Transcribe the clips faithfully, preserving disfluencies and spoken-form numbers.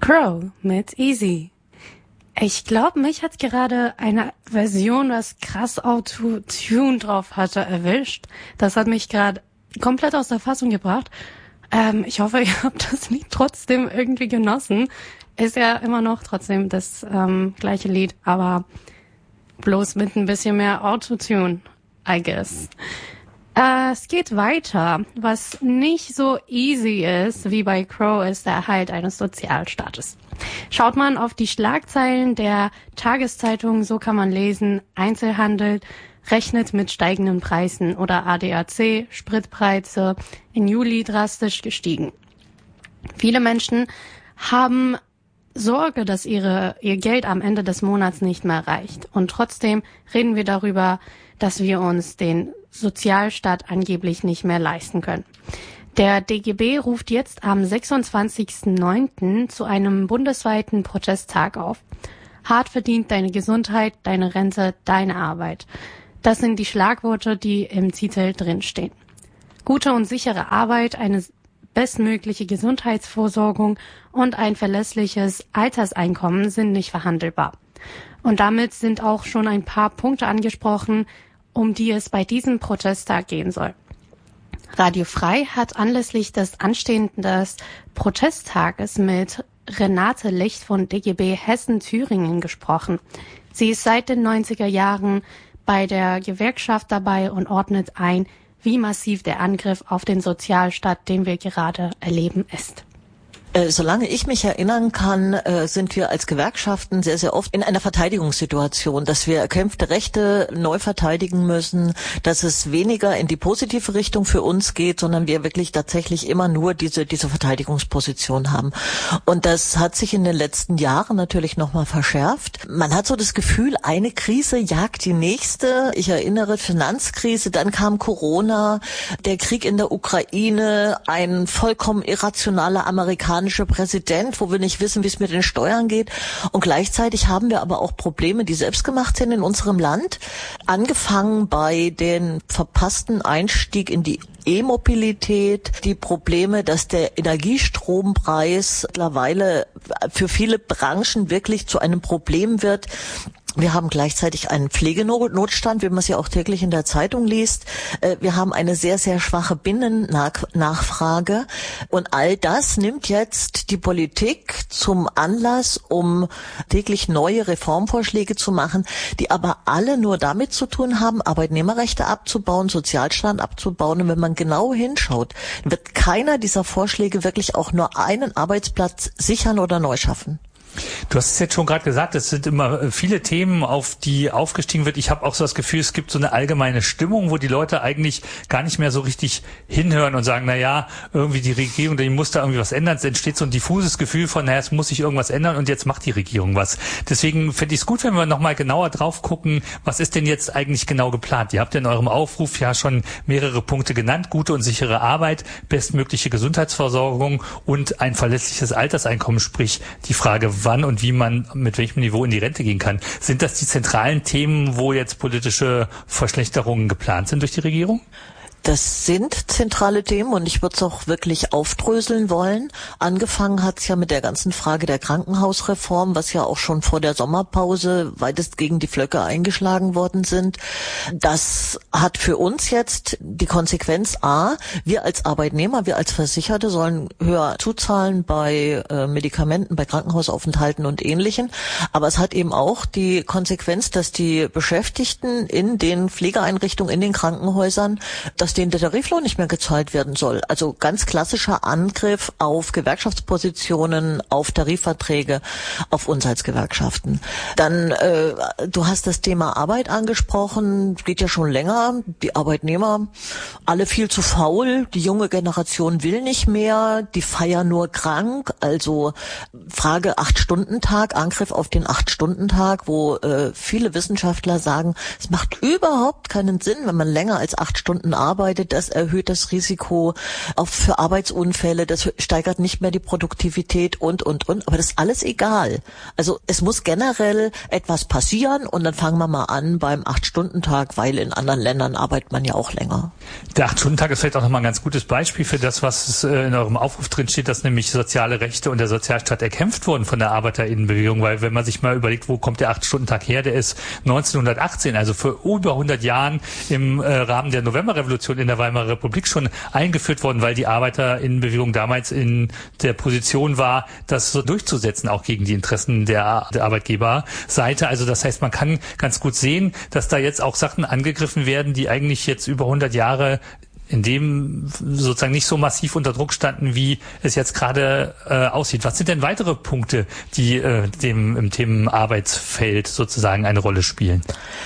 Crow mit Easy. Ich glaube, mich hat gerade eine Version, was krass Auto-Tune drauf hatte, erwischt. Das hat mich gerade komplett aus der Fassung gebracht. Ähm, ich hoffe, ihr habt das Lied trotzdem irgendwie genossen. Ist ja immer noch trotzdem das ähm, gleiche Lied, aber bloß mit ein bisschen mehr Auto-Tune, I guess. Äh, es geht weiter. Was nicht so easy ist wie bei Crow, ist der Erhalt eines Sozialstaates. Schaut man auf die Schlagzeilen der Tageszeitung, so kann man lesen, Einzelhandel rechnet mit steigenden Preisen oder A D A C, Spritpreise im Juli drastisch gestiegen. Viele Menschen haben Sorge, dass ihre, ihr Geld am Ende des Monats nicht mehr reicht. Und trotzdem reden wir darüber, dass wir uns den Sozialstaat angeblich nicht mehr leisten können. Der D G B ruft jetzt am sechsundzwanzigsten neunten zu einem bundesweiten Protesttag auf. Hart verdient deine Gesundheit, deine Rente, deine Arbeit. Das sind die Schlagworte, die im Titel drinstehen. Gute und sichere Arbeit, eine bestmögliche Gesundheitsvorsorgung und ein verlässliches Alterseinkommen sind nicht verhandelbar. Und damit sind auch schon ein paar Punkte angesprochen, um die es bei diesem Protesttag gehen soll. Radio Frei hat anlässlich des anstehenden Protesttages mit Renate Licht von D G B Hessen-Thüringen gesprochen. Sie ist seit den neunziger Jahren bei der Gewerkschaft dabei und ordnet ein, wie massiv der Angriff auf den Sozialstaat, den wir gerade erleben, ist. Solange ich mich erinnern kann, sind wir als Gewerkschaften sehr, sehr oft in einer Verteidigungssituation, dass wir erkämpfte Rechte neu verteidigen müssen, dass es weniger in die positive Richtung für uns geht, sondern wir wirklich tatsächlich immer nur diese diese Verteidigungsposition haben. Und das hat sich in den letzten Jahren natürlich nochmal verschärft. Man hat so das Gefühl, eine Krise jagt die nächste. Ich erinnere, Finanzkrise, dann kam Corona, der Krieg in der Ukraine, ein vollkommen irrationaler Amerikaner Präsident, wo wir nicht wissen, wie es mit den Steuern geht. Und gleichzeitig haben wir aber auch Probleme, die selbstgemacht sind in unserem Land. Angefangen bei den verpassten Einstieg in die E-Mobilität, die Probleme, dass der Energiestrompreis mittlerweile für viele Branchen wirklich zu einem Problem wird. Wir haben gleichzeitig einen Pflegenotstand, wie man es ja auch täglich in der Zeitung liest. Wir haben eine sehr, sehr schwache Binnennachfrage. Und all das nimmt jetzt die Politik zum Anlass, um täglich neue Reformvorschläge zu machen, die aber alle nur damit zu tun haben, Arbeitnehmerrechte abzubauen, Sozialstaat abzubauen. Und wenn man genau hinschaut, wird keiner dieser Vorschläge wirklich auch nur einen Arbeitsplatz sichern oder neu schaffen. Du hast es jetzt schon gerade gesagt, es sind immer viele Themen, auf die aufgestiegen wird. Ich habe auch so das Gefühl, es gibt so eine allgemeine Stimmung, wo die Leute eigentlich gar nicht mehr so richtig hinhören und sagen, na ja, irgendwie die Regierung, die muss da irgendwie was ändern. Es entsteht so ein diffuses Gefühl von, naja, es muss sich irgendwas ändern und jetzt macht die Regierung was. Deswegen finde ich es gut, wenn wir nochmal genauer drauf gucken, was ist denn jetzt eigentlich genau geplant? Ihr habt ja in eurem Aufruf ja schon mehrere Punkte genannt, gute und sichere Arbeit, bestmögliche Gesundheitsversorgung und ein verlässliches Alterseinkommen, sprich die Frage, wann und wie man mit welchem Niveau in die Rente gehen kann. Sind das die zentralen Themen, wo jetzt politische Verschlechterungen geplant sind durch die Regierung? Das sind zentrale Themen und ich würde es auch wirklich aufdröseln wollen. Angefangen hat es ja mit der ganzen Frage der Krankenhausreform, was ja auch schon vor der Sommerpause weitest gegen die Flöcke eingeschlagen worden sind. Das hat für uns jetzt die Konsequenz A, wir als Arbeitnehmer, wir als Versicherte sollen höher zuzahlen bei äh, Medikamenten, bei Krankenhausaufenthalten und Ähnlichem. Aber es hat eben auch die Konsequenz, dass die Beschäftigten in den Pflegeeinrichtungen, in den Krankenhäusern, dass denen der Tariflohn nicht mehr gezahlt werden soll. Also ganz klassischer Angriff auf Gewerkschaftspositionen, auf Tarifverträge, auf uns als Gewerkschaften. Dann, äh, du hast das Thema Arbeit angesprochen, geht ja schon länger. Die Arbeitnehmer, alle viel zu faul, die junge Generation will nicht mehr, die feiern nur krank. Also Frage acht-Stunden-Tag, Angriff auf den acht-Stunden-Tag, wo äh, viele Wissenschaftler sagen, es macht überhaupt keinen Sinn, wenn man länger als acht Stunden arbeitet, arbeitet, das erhöht das Risiko auch für Arbeitsunfälle, das steigert nicht mehr die Produktivität und, und, und. Aber das ist alles egal. Also es muss generell etwas passieren und dann fangen wir mal an beim Acht-Stunden-Tag, weil in anderen Ländern arbeitet man ja auch länger. Der Acht-Stunden-Tag ist vielleicht auch nochmal ein ganz gutes Beispiel für das, was in eurem Aufruf drin steht, dass nämlich soziale Rechte und der Sozialstaat erkämpft wurden von der Arbeiterinnenbewegung, weil wenn man sich mal überlegt, wo kommt der Acht-Stunden-Tag her, der ist neunzehnhundertachtzehn, also vor über hundert Jahren im äh, Rahmen der Novemberrevolution in der Weimarer Republik schon eingeführt worden, weil die Arbeiterinnenbewegung damals in der Position war, das so durchzusetzen, auch gegen die Interessen der, der Arbeitgeberseite. Also das heißt, man kann ganz gut sehen, dass da jetzt auch Sachen angegriffen werden, die eigentlich jetzt über hundert Jahre in dem sozusagen nicht so massiv unter Druck standen, wie es jetzt gerade äh, aussieht. Was sind denn weitere Punkte, die äh, dem im Themenarbeitsfeld sozusagen eine Rolle spielen?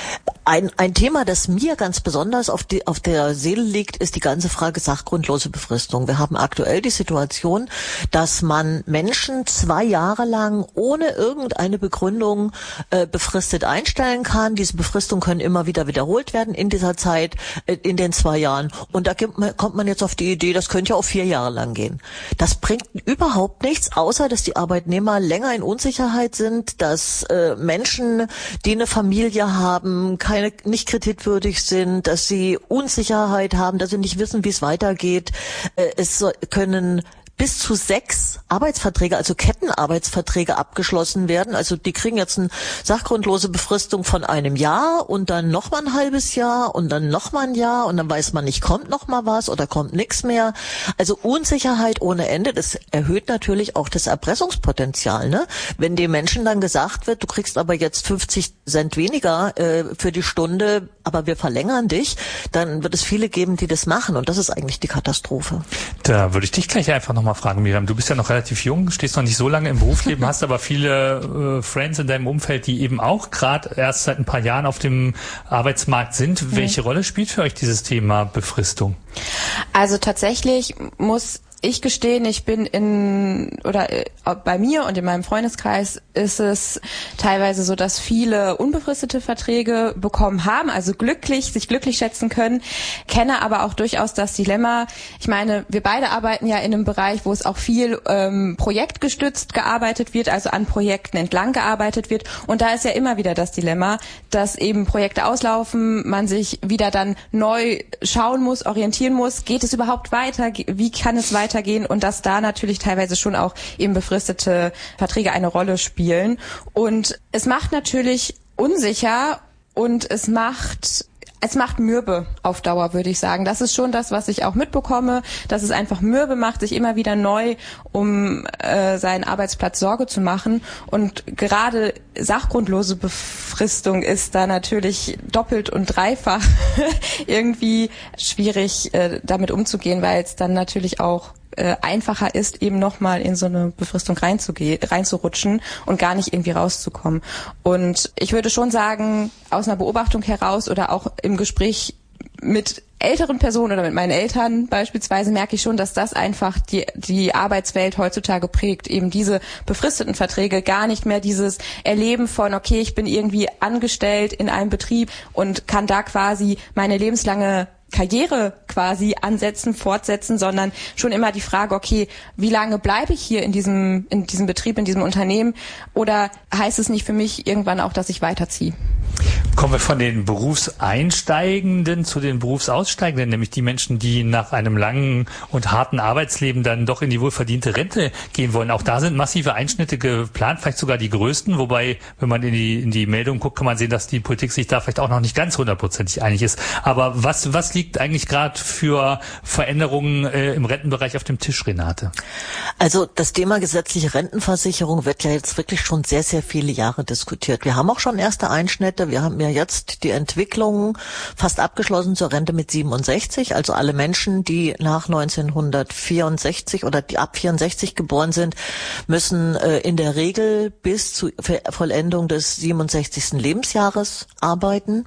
Ein, ein Thema, das mir ganz besonders auf, die, auf der Seele liegt, ist die ganze Frage sachgrundlose Befristung. Wir haben aktuell die Situation, dass man Menschen zwei Jahre lang ohne irgendeine Begründung äh, befristet einstellen kann. Diese Befristungen können immer wieder wiederholt werden in dieser Zeit, äh, in den zwei Jahren. Und da gibt man, kommt man jetzt auf die Idee, das könnte ja auch vier Jahre lang gehen. Das bringt überhaupt nichts, außer dass die Arbeitnehmer länger in Unsicherheit sind, dass äh, Menschen, die eine Familie haben, keine nicht kreditwürdig sind, dass sie Unsicherheit haben, dass sie nicht wissen, wie es weitergeht. Es können bis zu sechs Arbeitsverträge, also Kettenarbeitsverträge abgeschlossen werden. Also die kriegen jetzt eine sachgrundlose Befristung von einem Jahr und dann noch mal ein halbes Jahr und dann noch mal ein Jahr und dann weiß man nicht, kommt noch mal was oder kommt nichts mehr. Also Unsicherheit ohne Ende, das erhöht natürlich auch das Erpressungspotenzial, ne? Wenn den Menschen dann gesagt wird, du kriegst aber jetzt fünfzig Cent weniger äh, für die Stunde, aber wir verlängern dich, dann wird es viele geben, die das machen und das ist eigentlich die Katastrophe. Da würde ich dich gleich einfach noch mal fragen, Miriam. Du bist ja noch relativ jung, stehst noch nicht so lange im Berufsleben, hast aber viele äh, Friends in deinem Umfeld, die eben auch gerade erst seit ein paar Jahren auf dem Arbeitsmarkt sind. Mhm. Welche Rolle spielt für euch dieses Thema Befristung? Also tatsächlich muss ich gestehen, ich bin in, oder äh, bei mir und in meinem Freundeskreis ist es teilweise so, dass viele unbefristete Verträge bekommen haben, also glücklich, sich glücklich schätzen können, kenne aber auch durchaus das Dilemma. Ich meine, wir beide arbeiten ja in einem Bereich, wo es auch viel ähm, projektgestützt gearbeitet wird, also an Projekten entlang gearbeitet wird und da ist ja immer wieder das Dilemma, dass eben Projekte auslaufen, man sich wieder dann neu schauen muss, orientieren muss, geht es überhaupt weiter, wie kann es weitergehen? weitergehen und dass da natürlich teilweise schon auch eben befristete Verträge eine Rolle spielen. Und es macht natürlich unsicher und es macht es macht mürbe auf Dauer, würde ich sagen. Das ist schon das, was ich auch mitbekomme, dass es einfach mürbe macht, sich immer wieder neu um äh, seinen Arbeitsplatz Sorge zu machen. Und gerade sachgrundlose Befristung ist da natürlich doppelt und dreifach irgendwie schwierig, äh, damit umzugehen, weil es dann natürlich auch äh, einfacher ist, eben nochmal in so eine Befristung reinzugehen, reinzurutschen und gar nicht irgendwie rauszukommen. Und ich würde schon sagen, aus einer Beobachtung heraus oder auch im Gespräch mit älteren Personen oder mit meinen Eltern beispielsweise merke ich schon, dass das einfach die die Arbeitswelt heutzutage prägt. Eben diese befristeten Verträge, gar nicht mehr dieses Erleben von, okay, ich bin irgendwie angestellt in einem Betrieb und kann da quasi meine lebenslange Karriere quasi ansetzen, fortsetzen, sondern schon immer die Frage, okay, wie lange bleibe ich hier in diesem in diesem Betrieb, in diesem Unternehmen oder heißt es nicht für mich irgendwann auch, dass ich weiterziehe? Kommen wir von den Berufseinsteigenden zu den Berufsaussteigenden, nämlich die Menschen, die nach einem langen und harten Arbeitsleben dann doch in die wohlverdiente Rente gehen wollen. Auch da sind massive Einschnitte geplant, vielleicht sogar die größten, wobei, wenn man in die in die Meldung guckt, kann man sehen, dass die Politik sich da vielleicht auch noch nicht ganz hundertprozentig einig ist. Aber was was liegt eigentlich gerade für Veränderungen äh, im Rentenbereich auf dem Tisch, Renate? Also das Thema gesetzliche Rentenversicherung wird ja jetzt wirklich schon sehr, sehr viele Jahre diskutiert. Wir haben auch schon erste Einschnitte. Wir haben ja jetzt die Entwicklung fast abgeschlossen zur Rente mit siebenundsechzig. Also alle Menschen, die nach neunzehnhundertvierundsechzig oder die ab vierundsechzig geboren sind, müssen äh, in der Regel bis zur Vollendung des siebenundsechzigsten Lebensjahres arbeiten.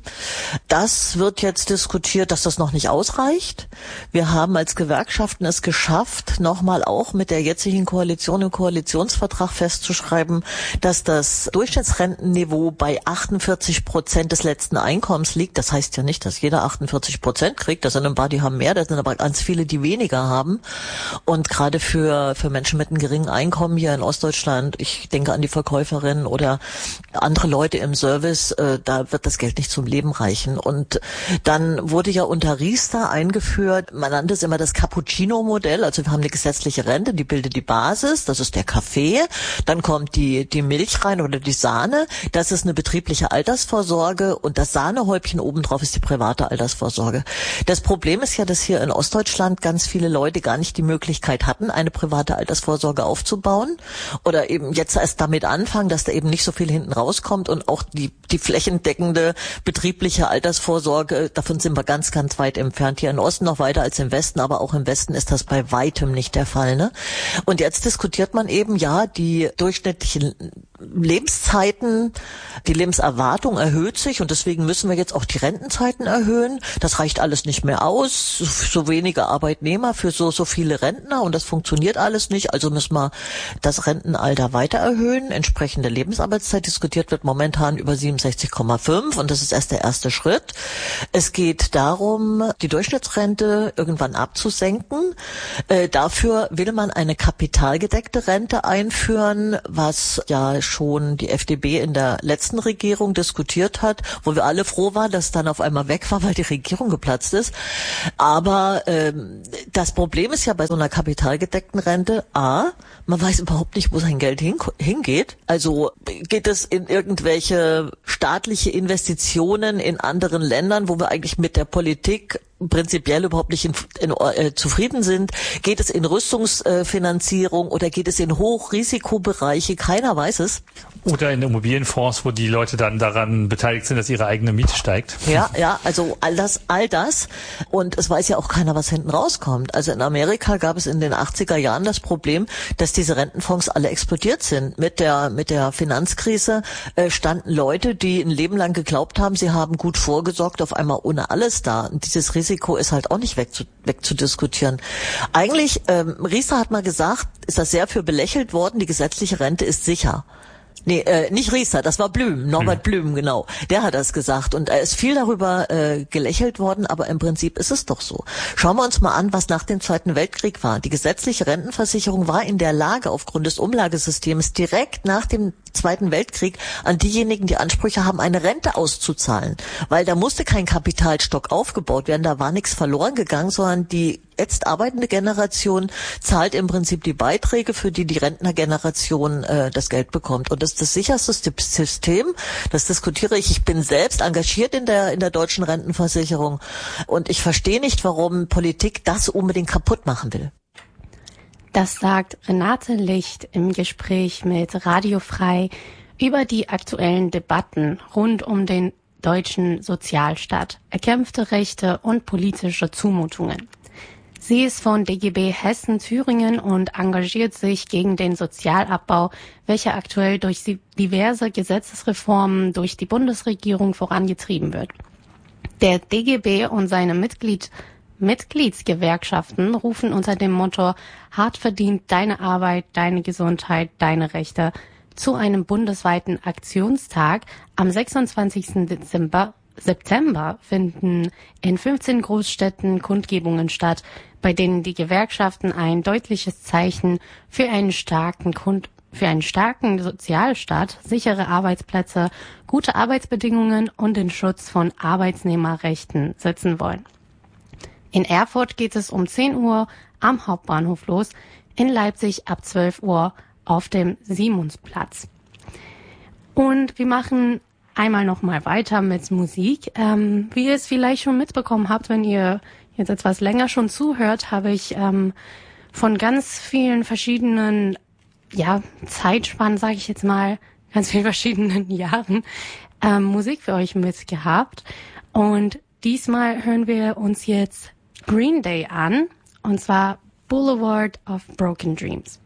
Das wird jetzt diskutiert, dass das noch nicht ausreicht. Wir haben als Gewerkschaften es geschafft, nochmal auch mit der jetzigen Koalition im Koalitionsvertrag festzuschreiben, dass das Durchschnittsrentenniveau bei achtundvierzig achtundvierzig Prozent des letzten Einkommens liegt. Das heißt ja nicht, dass jeder achtundvierzig Prozent kriegt. Das sind ein paar, die haben mehr. Das sind aber ganz viele, die weniger haben. Und gerade für, für Menschen mit einem geringen Einkommen hier in Ostdeutschland, ich denke an die Verkäuferin oder andere Leute im Service, äh, da wird das Geld nicht zum Leben reichen. Und dann wurde ja unter Riester eingeführt, man nannte es immer das Cappuccino-Modell. Also wir haben eine gesetzliche Rente, die bildet die Basis. Das ist der Kaffee. Dann kommt die, die Milch rein oder die Sahne. Das ist eine betriebliche Altersvorsorge und das Sahnehäubchen obendrauf ist die private Altersvorsorge. Das Problem ist ja, dass hier in Ostdeutschland ganz viele Leute gar nicht die Möglichkeit hatten, eine private Altersvorsorge aufzubauen oder eben jetzt erst damit anfangen, dass da eben nicht so viel hinten rauskommt und auch die, die flächendeckende betriebliche Altersvorsorge, davon sind wir ganz, ganz weit entfernt. Hier im Osten noch weiter als im Westen, aber auch im Westen ist das bei weitem nicht der Fall, ne? Und jetzt diskutiert man eben, ja, die durchschnittlichen Lebenszeiten, die Lebenserwartung erhöht sich und deswegen müssen wir jetzt auch die Rentenzeiten erhöhen. Das reicht alles nicht mehr aus. So wenige Arbeitnehmer für so, so viele Rentner und das funktioniert alles nicht. Also müssen wir das Rentenalter weiter erhöhen. Entsprechende Lebensarbeitszeit diskutiert wird momentan über siebenundsechzig Komma fünf und das ist erst der erste Schritt. Es geht darum, die Durchschnittsrente irgendwann abzusenken. Äh, dafür will man eine kapitalgedeckte Rente einführen, was ja schon die F D P in der letzten Regierung diskutiert hat, wo wir alle froh waren, dass es dann auf einmal weg war, weil die Regierung geplatzt ist. Aber ähm, das Problem ist ja bei so einer kapitalgedeckten Rente, a, man weiß überhaupt nicht, wo sein Geld hin, hingeht. Also geht es in irgendwelche staatliche Investitionen in anderen Ländern, wo wir eigentlich mit der Politik prinzipiell überhaupt nicht in, in, äh, zufrieden sind. Geht es in Rüstungsfinanzierung äh, oder geht es in Hochrisikobereiche? Keiner weiß es. Oder in Immobilienfonds, wo die Leute dann daran beteiligt sind, dass ihre eigene Miete steigt. Ja, ja, also all das, all das. Und es weiß ja auch keiner, was hinten rauskommt. Also in Amerika gab es in den achtziger Jahren das Problem, dass diese Rentenfonds alle explodiert sind. Mit der, mit der Finanzkrise äh, standen Leute, die ein Leben lang geglaubt haben, sie haben gut vorgesorgt, auf einmal ohne alles da. Und dieses Risiko ist halt auch nicht wegzu, wegzudiskutieren. Eigentlich, ähm, Riester hat mal gesagt, ist das sehr für belächelt worden, die gesetzliche Rente ist sicher. Nee, äh, nicht Riester, das war Blüm, Norbert Blüm, Blüm, genau. Der hat das gesagt und er ist viel darüber äh, gelächelt worden, aber im Prinzip ist es doch so. Schauen wir uns mal an, was nach dem Zweiten Weltkrieg war. Die gesetzliche Rentenversicherung war in der Lage, aufgrund des Umlagesystems direkt nach dem Zweiten Weltkrieg an diejenigen, die Ansprüche haben, eine Rente auszuzahlen. Weil da musste kein Kapitalstock aufgebaut werden, da war nichts verloren gegangen, sondern die jetzt arbeitende Generation zahlt im Prinzip die Beiträge, für die die Rentnergeneration äh, das Geld bekommt. Und das ist das sicherste System. Das diskutiere ich. Ich bin selbst engagiert in der in der deutschen Rentenversicherung und ich verstehe nicht, warum Politik das unbedingt kaputt machen will. Das sagt Renate Licht im Gespräch mit Radio Frei über die aktuellen Debatten rund um den deutschen Sozialstaat, erkämpfte Rechte und politische Zumutungen. Sie ist von D G B Hessen Thüringen und engagiert sich gegen den Sozialabbau, welcher aktuell durch diverse Gesetzesreformen durch die Bundesregierung vorangetrieben wird. Der D G B und seine Mitglied, Mitgliedsgewerkschaften rufen unter dem Motto Hart verdient deine Arbeit, deine Gesundheit, deine Rechte zu einem bundesweiten Aktionstag am sechsundzwanzigsten Dezember September finden in fünfzehn Großstädten Kundgebungen statt, bei denen die Gewerkschaften ein deutliches Zeichen für einen starken Kund für einen starken Sozialstaat, sichere Arbeitsplätze, gute Arbeitsbedingungen und den Schutz von Arbeitnehmerrechten setzen wollen. In Erfurt geht es um zehn Uhr am Hauptbahnhof los, in Leipzig ab zwölf Uhr auf dem Simonsplatz. Und wir machen einmal noch mal weiter mit Musik. Ähm, wie ihr es vielleicht schon mitbekommen habt, wenn ihr jetzt etwas länger schon zuhört, habe ich ähm, von ganz vielen verschiedenen ja, Zeitspannen, sage ich jetzt mal, ganz vielen verschiedenen Jahren ähm, Musik für euch mitgehabt. Und diesmal hören wir uns jetzt Green Day an, und zwar Boulevard of Broken Dreams.